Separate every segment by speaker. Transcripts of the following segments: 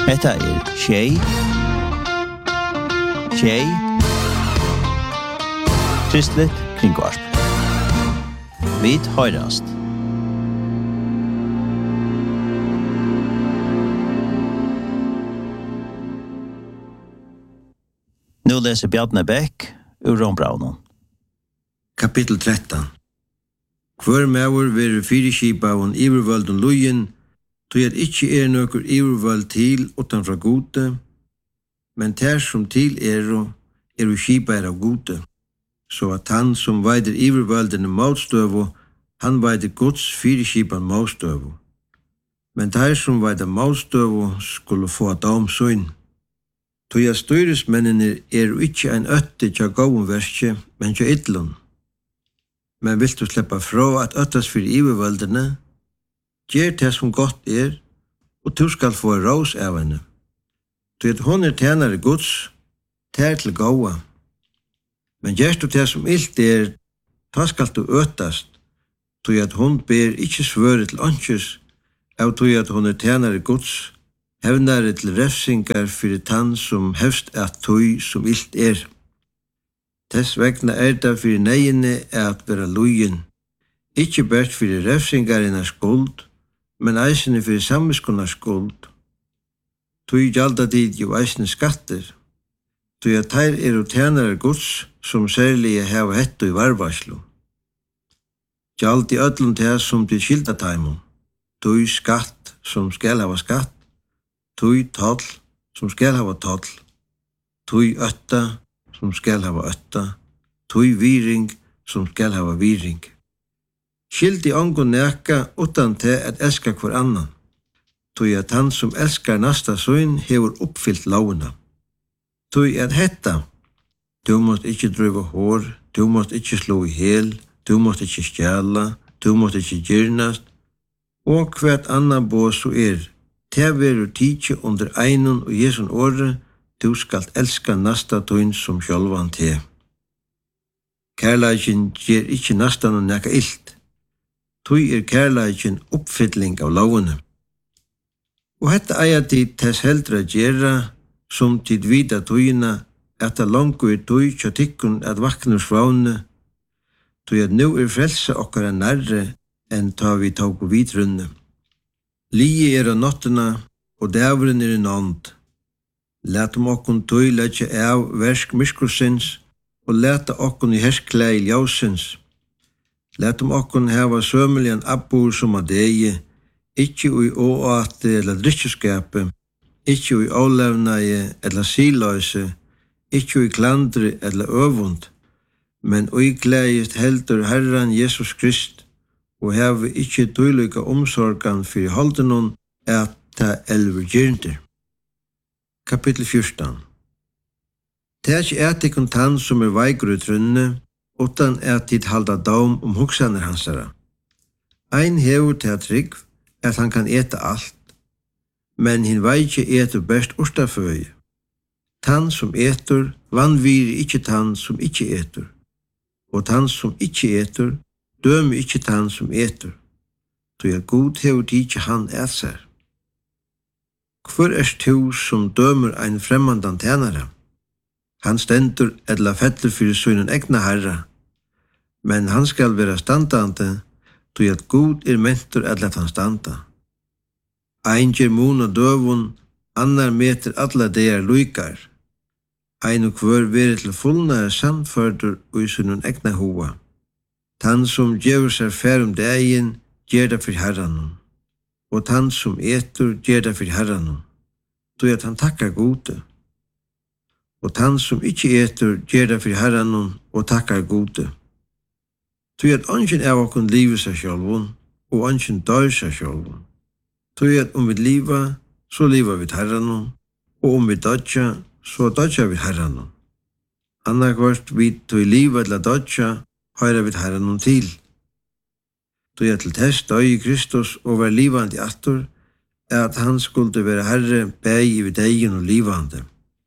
Speaker 1: Hetta Shay Kristlet kringvarp. Vit høyrast. Nu leser Bjarne Bæk ur Rombraunen.
Speaker 2: Kapitel 13. Hver maur veru fyrirskipa og ivervöldun lujen, tog at ikkje nøkur ivervöld til utan fra gode, men ter som til eru skipaer av gode, så at han som veider ivervöldene motstøvo, han veider Guds fyrirskipan motstøvo. Men ter som veider motstøvo skulle få dom søgn. Tog at styresmennene ikkje ein øtte tja gåen verske, men tja ytlun. Men vill du sleppa fra at øttas fyrir ivervöldene, gjer det som godt og du skal få rås av henne. Du at hon tjenare Guds, ter til gåa. Men gjerst du det som ilt ta skal du øtast, du at hon ber ikkje svøre til åndsjes, av du at hon tjenare Guds, hevnare til refsingar fyrir tann som hevst at tøy som ilt Tess vegna det fyrir negine at vera lujen, ikkje bært fyrir refsingarina skuld, men eisene fyrir samviskona skuld. Tøy gjalda dit jo eisene skatter, tøy at teir tjenarar Guds som særlige heva hettu i varvarslu. Gjald i öllum til som til skildatæmum, tøy skatt som skal hava skatt, tøy toll som skal hava toll, tøy ötta som skal hava ötta, tøy viring som skal hava viring. Skildi ongo neka utan til at elska hver annan, tøy at han som elskar nasta søgn hevur uppfyllt lovuna. Tøy at hetta, du måst ikkje drøva hår, du måst ikkje slå i hel, du måst ikkje stjala, du måst ikkje gyrnast, og hvert annan bå så te veru tidsi under einun og Jesun åre, du skalt elska nasta tøyn som sjálvan te. Kærleikin gjer ikkje nastan og neka ilt, tøy kærleikin uppfylling av lovene. Og hetta eier tid tess heldra gjerra, som tid vida tøyina, at det langu tøy tja tikkun at vakna svavne, tøy at nu frelsa okkara nærre enn ta vi tåg vidrunne. Lie av nottena, og dævren i nånd. Lætum okkun tøy letja av versk miskursins, og leta okkun i hersklæg i ljósins. Lætum okkun heva sømelian abbur som a degi, ikkje ui åate eller drikkjeskape, ikkje ui ólevnaie eller siløyse, ikkje ui klandri eller øvund, men ui gleist heldur Herran Jesus Krist, og heve ikkje tøylyka omsorgan fyrir holdenon at ta elver gyrndir. Kapitel 14. Tæk etikon tann som veigur i trunne, utan at tid halda dom hugsaner hansara. Ein hevur til trygg at han kan eta alt, men hin veikje etur best ostaføye. Tann som etur, vanviri ikkje tann som ikkje etur, og tann som ikkje etur, dømi ikkje tann som etur, tøy at god hevur ikkje han seg. Hvor du som dømer ein fremmandan tjenare? Han stendur eller fettler fyrir søgnen egna herra, men han skal vera standande, tøy at god mentur eller han standa. Ein gjer mun og døvun, annar meter alla deir luikar. Ein og hver veri til fullnare samførdur og i søgnen egna hoa. Tann som gjevur seg fer degin, gjer det fyrir herranum, og tann som etur gjer det fyrir herranum, tøy at han takkar gode. Og tann som ikkje etur gjer det fyrir herranum og takkar gode. Tøy at ongen av okkun livet seg sjálvun, og ongen dør seg sjálvun. Tøy at vi liva, så liva vi herranum, og vi dødja, så dødja vi herranum. Annarkvart vi tøy liva eller dødja, høyra vi herranum til. Tøy at til test døy i Kristus og var livandi attur, at han skulle være herre bæg vid degen og livande.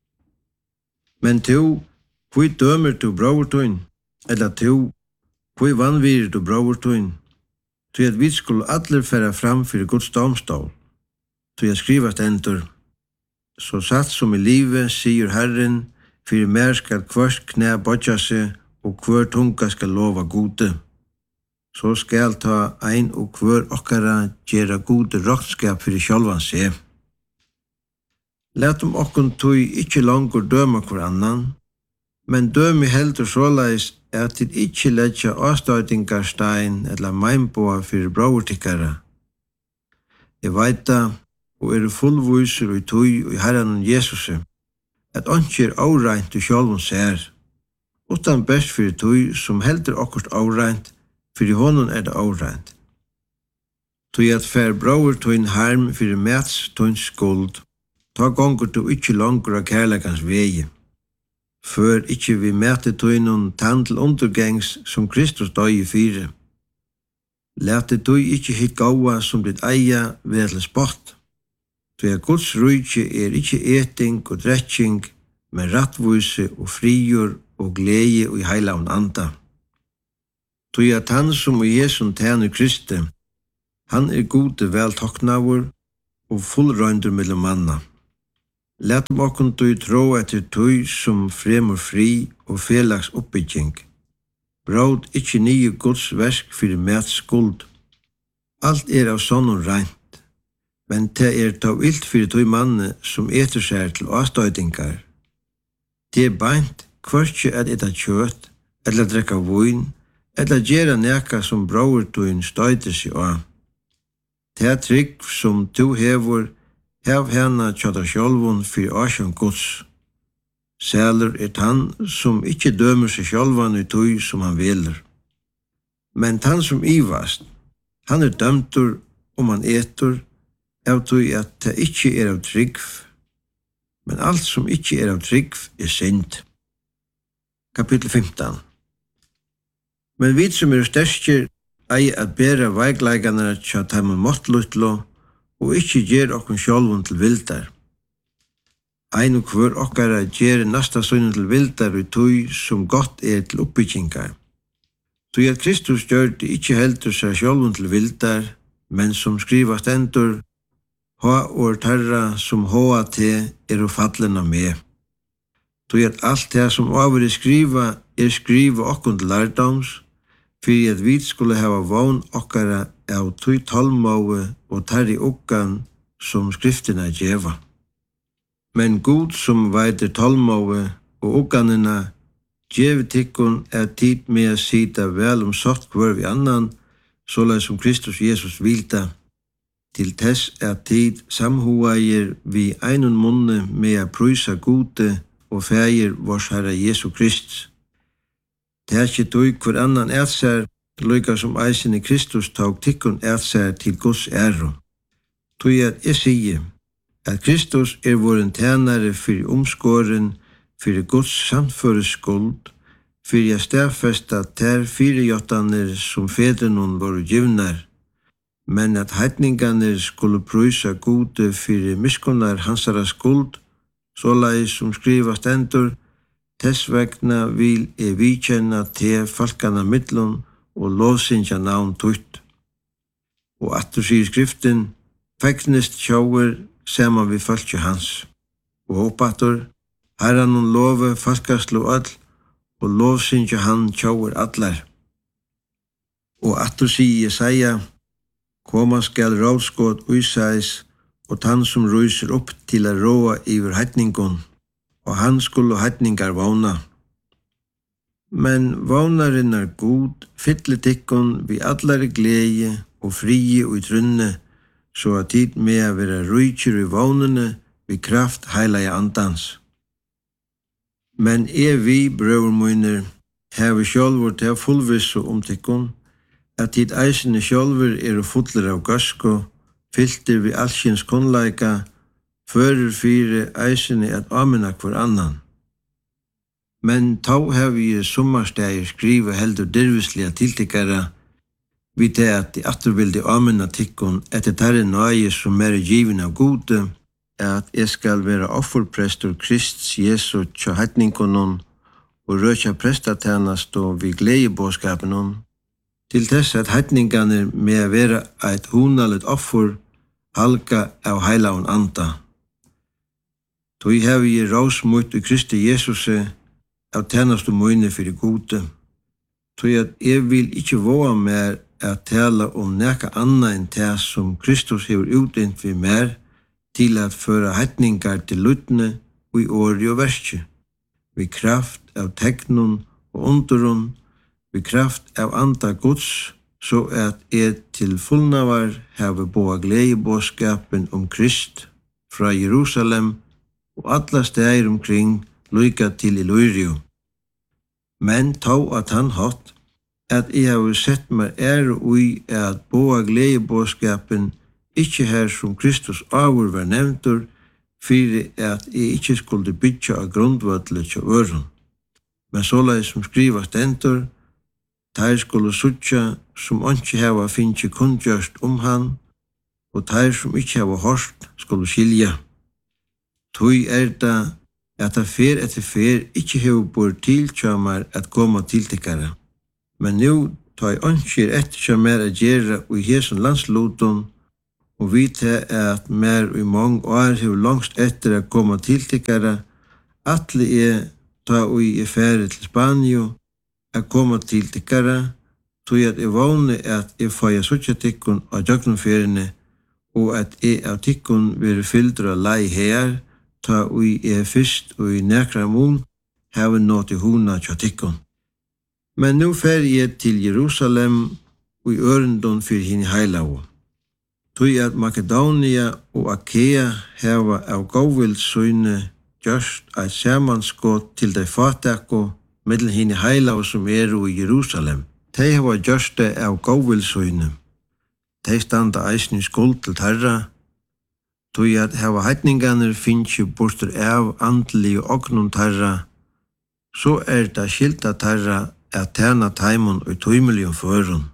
Speaker 2: Men to, hvor dømer du bravertøyn, eller to, hvor vanvirer du bravertøyn, tøy at vi skulle alle færa fram fyrir Guds domstol, tøy at skriva stendur, så satt som i livet, sier Herren, for mer skal hvert knæ bodja seg, og hver tunga skal lova gode. Så skal ta ein og hver okkara gjera gode rådskap for sjálvan seg. Let okkun tøy ikkje langur døma hver annan, men dømi heldur såleis at det ikkje letja avstøytingarstein eller meinboa for brauertikkara. Jeg veita, og fullvusur i tøy og i Herren Jesus, at onki avreint og sjálvun ser, utan best for tøy som heldur okkurt avreint, for i honom det avreint. Tøy at fer brauer tøyn harm for mats tøyn skuld, ta gongur du ikkje langur av kærleikans vegi. Før ikkje vi mæte tøynun tann til undergengs som Kristus døy i fire. Lete tøy ikkje hitt gaua som ditt eia ved til spott. Tøy at Guds rujtje ikkje eting og drekking, men rattvuse og frigjør og glede og i heilavn anda. Tøy at han som i Jesu tæner Kristi, han gode veltoknavur og fullrøyndur mellom manna. Let okkun tøy tro etter tøy som fremur fri og felags oppbygging. Bråd ikkje nye Guds versk fyrir mæt skuld. Alt av sånn reint, men det ta ilt fyrir tøy manne som eter seg til avstøydingar. Det beint kvarskje at etta kjøtt, eller drekka vøyn, eller gjera neka som bråur tøyn støyder seg av. Det trygg som tu hevur, hev hana tjata sjálvun fyrir asjon Guds. Sælur tann som ikkje dømer seg sjálvan i tøy som han veler. Men tann som ivast, han dømtur om han etur, av tøy at det ikkje av tryggv. Men alt som ikkje av tryggv synd. Kapittel 15. Men vi som sterskir ei at bera veigleiganar tja tæma måttluttlo, og ikkje gjer okkun sjálvun til vildar. Ein og hver okkara gjer nasta søgnen til vildar og tøy som gott til oppbyggingar. Tøy at Kristus gjør det ikkje heldur seg sjálvun til vildar, men som skriva stendur, ha og tarra som hoa te fallena med. Tøy at alt det som avur skriva skriva okkun til lærdoms, fyrir at vi skulle hava vogn okkara av tøy tolmåe og tarri okkan som skriftina djeva. Men Gud som veider tolmåe og okkanina djev tikkun tid med å sita vel sott hver vi annan, såleis som Kristus Jesus vilta, til tess tid samhuager vi einun munne med å prysa gode og fægir vårs Herre Jesu Krist. Det ikkje tøy hver annan ser, lykka som eisen i Kristus tog tikkun ser til Guds æro. Tøy at jeg sier at Kristus våren tænare fyrir omskåren, fyrir Guds samføres skuld, fyrir jeg stedfesta ter fyrirjottaner som fedrenon var givnar, men at heitninganer skulle prysa gode fyrir miskunnar hansara skuld, såleis som skriva stendur, tess vegna vil vikjenna te falkana mittlun og lovsynja navn tutt. Og at du sier skriften, fegnest sjauer saman vi falkje hans. Og håpatur, herran love falkaslu all, og lovsynja han sjauer allar. Og at du sier Jesaja, koma skal rådskot uisæs, og tann som ryser opp til a råa yver heitningun, og han skulle heitningar våna. Men vånaren god, fylle tikkun vi allare glede og frie og i trunne, så at tid med å være rujkjer i vånene vi kraft heilige andans. Men vi, brøvermøyner, hever sjálfur til fullvissu tikkun, at tid eisene sjálfur fuller av gasko, fylter vi allskins kunnleika, fører fire eisene at amena hver annan. Men tau hev vi sommarstægir skriva heldur dirvislega tiltikkara, vi til at de attervildi amena tikkun etter tarri nøye som givin av gode, at jeg skal være offerprestor Krist Jesu tja heitningunon og røkja prestatænast og vi gledebåskapenon, til tess at heitninganer med å være eit hunalet offer halka av heilaun anda. Tui hevi I råsmutt I Kristi Jesus av tjenast og møyne fyrir gode. Tui at jeg vil ikkje våga mer at tala nekka anna enn det som Kristus hever utdent vi mer til at føra heitningar til luttne og I åri og verskje. Vi kraft av teknon og underon, vi kraft av anda Guds, så at til fullnavar heve boa gledebåskapen Krist fra Jerusalem og alla steder omkring lyka til Illyrio. Men tå at han hatt at jeg har sett meg ui at boa gledebåskapen ikkje her som Kristus avur var nevntur, fyrir at jeg ikkje skulle bytja av grundvødlet til øren. Men såleis som skriva stendur, teir skulle suttja som ikkje heva finnje kundgjørst han, og teir som ikkje heva hørt skulle skilja. Tui det at det fer etter fer ikkje heva bor tilkjamar at koma tiltikkara. Men nu tar ikkje etterkjamar at gjera ui hesen landsloton, og vite at mer I mange år hever langst etter at koma tiltikkara, atle ta ui fære til Spanio, at koma tiltikkara, tog at vågne at fæja suttja tikkun av jøgnumferene, og at av tikkun vere fyldra lei her, ta ui fyrst og nekra mun, heve nå til hona tja tikkun. Men nu fer jeg til Jerusalem og ørendon fyrir hinn heilavu. Tui at Makedonia og Akea heva av gåvildsøyne gjørst eit samanskott til dei fatakko mellom hinn heilavu som I Jerusalem. Tei heva gjørst det av gåvildsøyne. Tei standa eisni skuld til tarra, tui at heva heitninganer finnje bortur av andli og ognun tarra, så det skilta tarra at tjena taimon og tøymelion førun.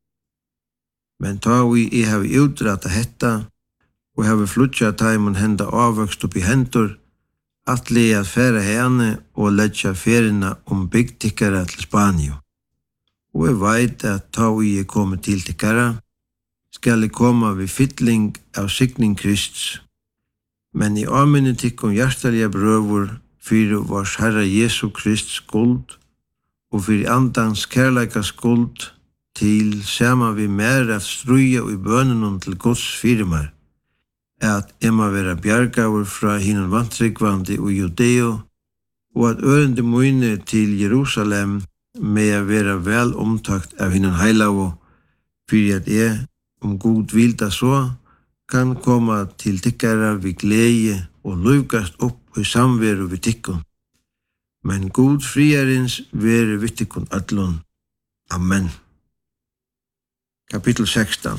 Speaker 2: Men ta vi hevi utrata hetta, og hevi flutja taimon henda avvøkst upp I hendur, atle at færa hene og letja ferina bygtikkara til Spanio. Og jeg veit at ta vi kommet til tikkara, skal jeg koma vi fytling av sikning Krists. Men I avminne tikkum hjertelige brøvur fyrir vars Herra Jesu Krist skuld, og fyrir andans kærleika skuld, til sama vi mer at struja og I bønenum til Guds firmar, at må vera bjargavur fra hinnan vantrykvandi og Judeo, og at ørende møyne til Jerusalem med vera vel omtakt av hinnan heilavu, fyrir at God vilda så, kan koma til tikkara vi glede og lukast opp I samveru vi tikkun. Men God friarins vere vi tikkun allun. Amen. Kapitel 16.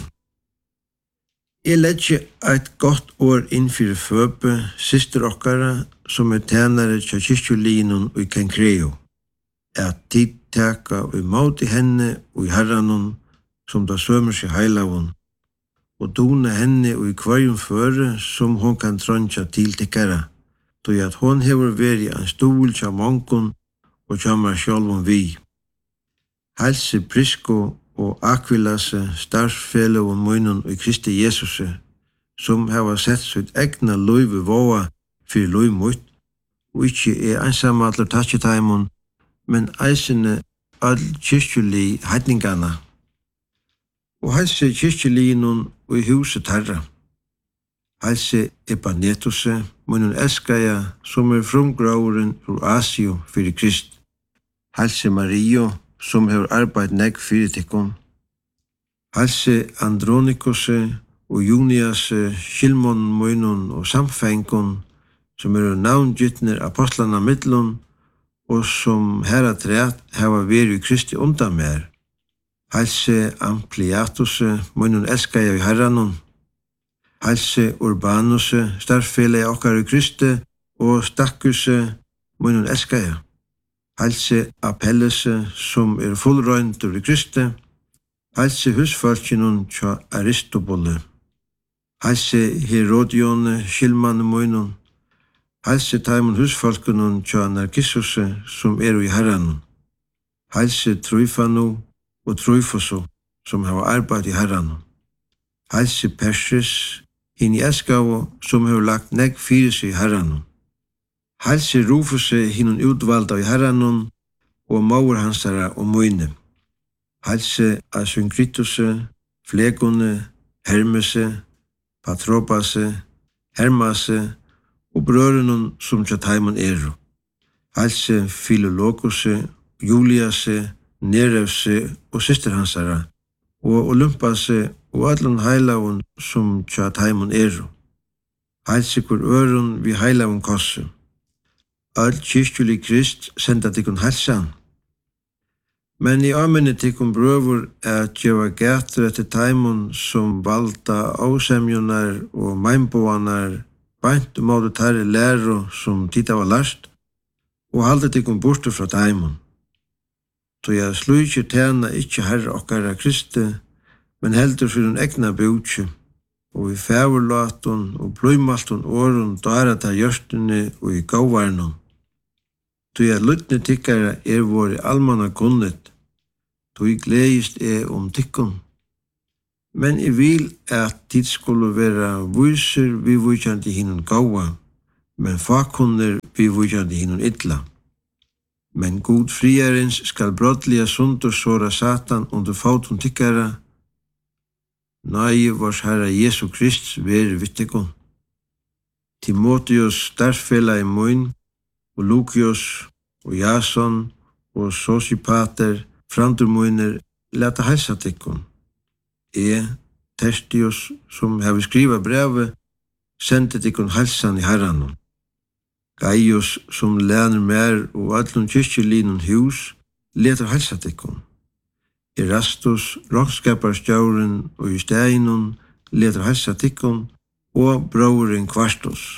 Speaker 2: Jeg letje eit godt år innfyrir føpe, syster okkara, som tænare tja kyrkjulinun og Kenkreo, at tid teka og måti henne og herranun, som da sømer seg heilavun, og dona henne og kvarjum føre, som hon kan trondja til tikkara, tog at hon hever veri en stol tja mongun og tjamar sjálfum vi. Halse Prisko og Aquilase, starfsfellowen møynun og Kristi Jesuse, som hava sett sitt egna løyve våa fyrir løy møyt, og ikkje einsamallar tatjetaimon, men eisene all kyrkjuli heitningana. Og halse kyrkjulinun og huset herra. Halse Epanetuse, møynun Eskaja, som frumgrauren ur Asio fyrir Krist. Halse Mario, som hever arbeid negg fyrir tikkun. Halse Andronikose og Junias Shilmon møynun og samfengun, som navngytner apostlana midlun, og som herra treat heva veri Kristi undan mer. Halse Ampliatuse, møynun Eskaja i herranun. Halse Urbanuse, starffele okkar i Kristi, og Stakkuse, møynun Eskaja. Halse Apellese, som fullrøyndur i Kristi. Halse husfalkinun tja Aristobole. Halse Herodione, Shilman møynun. Halse taimon husfalkinun tja Narkissuse, som i herranun. Halse Tryfanu og Tryfosu, som hava arbeid i herranun. Halse Persis, hinn i Eskavo, som hever lagt negg fyrir sig i herranun. Halse Rufuse hinun utvalda i herranon, og maur hansara og møyne. Halse Asynkrituse, Flegone, Hermese, Patropase, Hermase, og brørenon som tjataimon eru. Halse Philologose, Juliase, Nerevse og syster hansara, og Olympase og allon heilavun som tjataimon eru. Halse kur øron vi heilavun kosse. All kyrkjuli Krist senda tikkun halsan. Men i amene tikkun brøvur at gjeva gætur etter taimon som valda ásemjunar og meinboanar bænt måte tære læro som tida var last, og halda tikkun bortu fra taimon. Så jeg slujkje tjena ikkje herre okkara Kristi, men heldur fyrir en egna bjútje, og i fævurlatun og bløymaltun årun dara ta hjørstuni og i gauvarnum. Så jeg lytne tikkara våre almanna kunnet, så jeg gledist tikkun. Men jeg vil at tid skulle være vyser vi vujkjandi hinun gaua, men fakunner vi vujkjandi hinun illa. Men god friarins skal brotliga sundur såra Satan under fautun tikkara. Nei, vars Herra Jesu Krist veri vittikun. Timotheus starfela i mun, og Lukios, og Jason, og Sosipater, frandurmunir, leta heilsa tikkun. Tertius, som hefur skriva brevi, sendi tikkun heilsan i herranum. Gaius, som læner mer og allum kyrkjulínun hús, letar heilsa tikkun. Erastus, rokkskaparstjórun og i steinun, letar heilsa tikkun, og bróðurin Kvartus.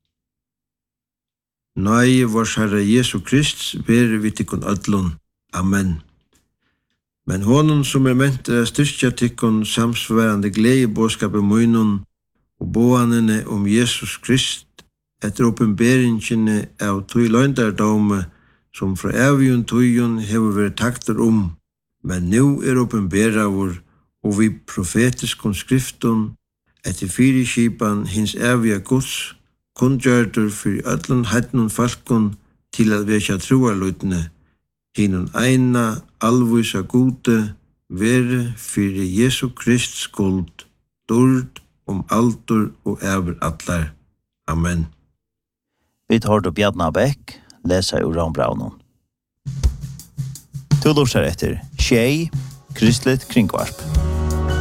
Speaker 2: Nei, vars Herra Jesu Krist veri við tikkun öllum. Amen. Men honum som ment styrkja tikkun samsvarandi gleðibóskapi munun og boanene Jesus Krist etter åpenberingene av tøy løgndardóme som fra evjun tøyun hefur verið taktur men nú åpenberavur og vi profetiskun skriftun etter fyrirskipan hins evja Guds kundgjördur fyrir öllun hætnun falkun til að vekja trúarlutne hinun eina alvísa gode veri fyrir Jesu Krist skuld, durd aldur og evur allar. Amen.
Speaker 1: Vi tar då Bjarna Bäck, läsa ur Rambraunen. Du lussar etter Tjej, Kristligt kringvarp.